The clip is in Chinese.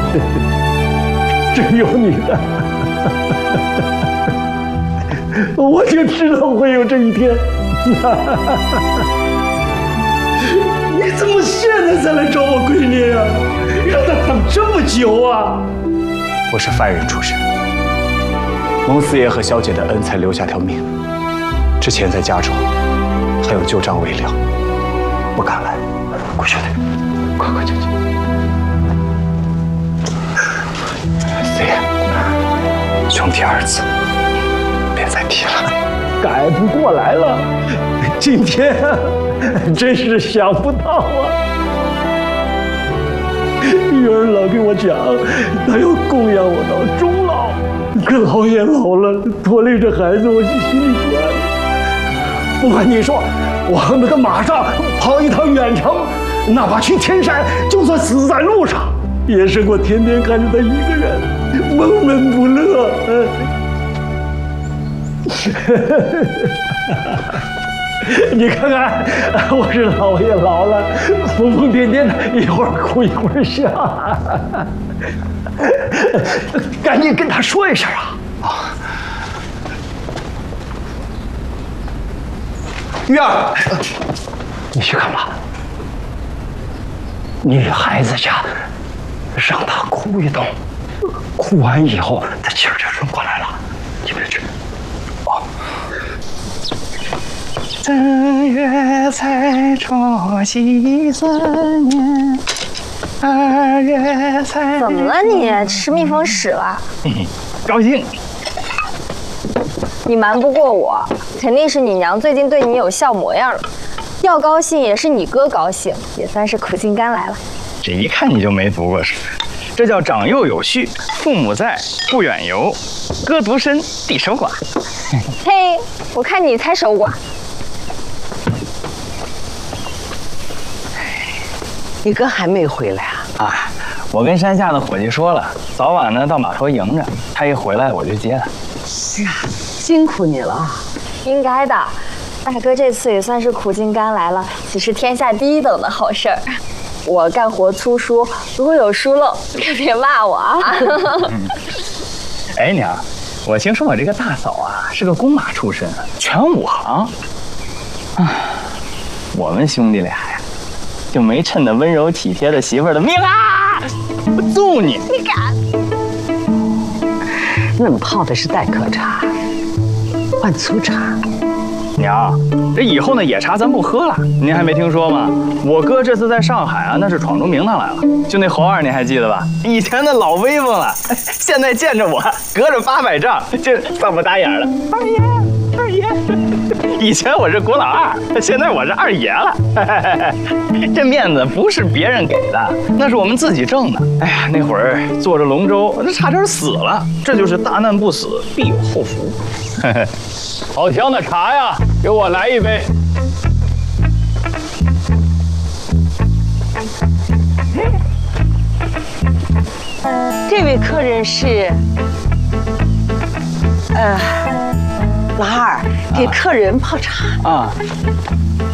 只有你的，我就知道会有这一天。你怎么现在才来找我闺女啊？让她等这么久啊！ 我是犯人出身，蒙四爷和小姐的恩才留下条命。之前在家中还有旧账未了，不敢来。快兄弟，快进去！四爷，兄弟二字别再提了， 改不过来了。今天真是想不到啊！玉儿老跟我讲，她要供养我到终老，可老也老了，拖累着孩子，我心里酸。不瞒你说，我恨不得马上跑一趟远程，哪怕去天山，就算死在路上，也胜过天天看着他一个人闷闷不乐。你看看，我这老也老了，疯疯癫癫的，一会儿哭一会儿笑。赶紧跟他说一声啊！玉儿，你去干嘛？女孩子家，让她哭一通，哭完以后，她气儿就顺过来了。你别去。哦。 正月才除夕3年，2月才…… 怎么了你？吃蜜蜂屎了？ 高兴。 你瞒不过我，肯定是你娘最近对你有笑模样了。要高兴也是你哥高兴，也算是苦尽甘来了。 这一看你就没读过书，这叫长幼有序，父母在，不远游，哥独身，弟守寡。 嘿，我看你才守寡。 你哥还没回来啊？ 啊，我跟山下的伙计说了，早晚呢到码头迎着，他一回来我就接他。 是啊，辛苦你了啊！ 应该的，大哥这次也算是苦尽甘来了，岂是天下第一等的好事儿。我干活粗疏，如果有疏漏，可别骂我啊。 哎娘，我听说我这个大嫂啊是个弓马出身，全武行。啊，我们兄弟俩呀，就没趁那温柔体贴的媳妇儿的命啊！我揍你！ 你敢？ 嫩泡的是待客茶，换粗茶。 娘，这以后那野茶咱不喝了。您还没听说吗？我哥这次在上海啊，那是闯出名堂来了。就那侯二，您还记得吧？以前那老威风了，现在见着我，隔着800丈就这么大眼了。二爷，二爷。以前我是国老二，现在我是二爷了。这面子不是别人给的，那是我们自己挣的。哎呀，那会儿坐着龙舟，那差点死了。这就是大难不死，必有后福。 好香的茶呀，给我来一杯。 这位客人是，老二，给客人泡茶啊。